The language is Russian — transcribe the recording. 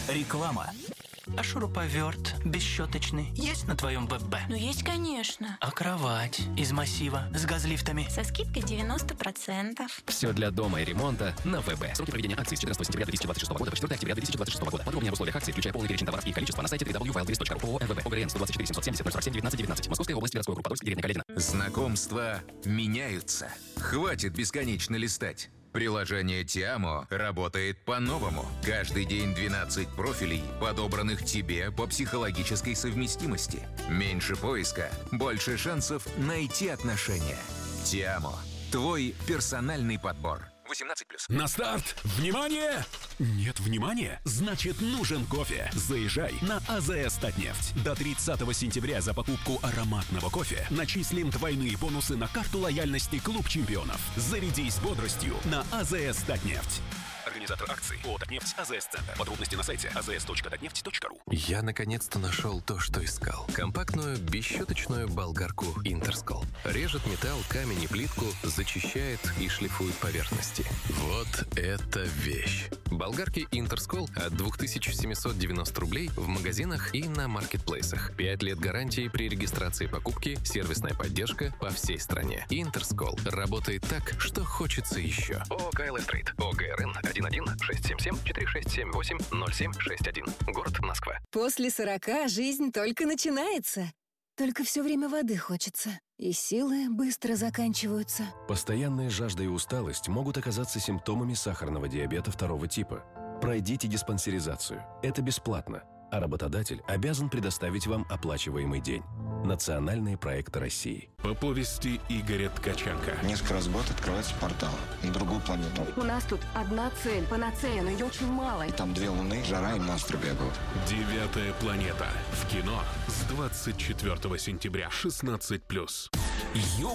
Реклама. А шуруповерт бесщеточный есть на твоем ВБ? Ну, есть, конечно. А кровать из массива с газлифтами? Со скидкой 90%. Все для дома и ремонта на ВБ. Сроки проведения акции с 14 сентября 2026 года по 4 октября 2026 года. Подробнее об условиях акции, включая полный перечень товаров и их количество, на сайте www.wildlist.ru. ООО МВБ. ОГРН 124 770 047 19 19. Московская область, городской округ Подольск, деревня Каледино. Знакомства меняются. Хватит бесконечно листать. Приложение Тиамо работает по-новому. Каждый день 12 профилей, подобранных тебе по психологической совместимости. Меньше поиска, больше шансов найти отношения. Тиамо. Твой персональный подбор. 18+. На старт! Внимание! Нет внимания? Значит, нужен кофе. Заезжай на АЗС «Татнефть». До 30 сентября за покупку ароматного кофе начислим двойные бонусы на карту лояльности «Клуб чемпионов». Зарядись бодростью на АЗС «Татнефть». Организатор акции ООО «Татнефть», АЗС-центр. Подробности на сайте azs.tatneft.ru. Я наконец-то нашел то, что искал. Компактную бесщеточную болгарку «Интерскол». Режет металл, камень и плитку, зачищает и шлифует поверхности. Вот это вещь! Болгарки «Интерскол» от 2790 рублей в магазинах и на маркетплейсах. 5 лет гарантии при регистрации покупки, сервисная поддержка по всей стране. «Интерскол» работает так, что хочется еще. ООО «КЛ Стрит». ОГРН 11-677-4678-0761. Город Москва. После 40 жизнь только начинается. Только все время воды хочется. И силы быстро заканчиваются. Постоянная жажда и усталость могут оказаться симптомами сахарного диабета 2 типа. Пройдите диспансеризацию. Это бесплатно. А работодатель обязан предоставить вам оплачиваемый день. Национальные проекты России. По повести Игоря Ткаченко. Несколько раз в год открывается портал на другую планету. У нас тут одна цель, панацея, но ее очень мало. И там 2 луны, жара и монстры бегают. 9-я планета. В кино с 24 сентября 16+.